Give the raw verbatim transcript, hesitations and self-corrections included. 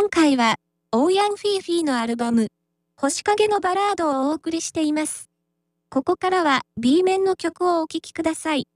今回は、オーヤンフィーフィーのアルバム、星影のバラードをお送りしています。ここからは B 面の曲をお聴きください。